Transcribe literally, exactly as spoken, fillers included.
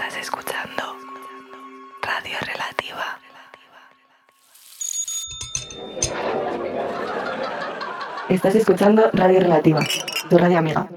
Estás escuchando Radio Relativa. Estás escuchando Radio Relativa, tu radio amiga.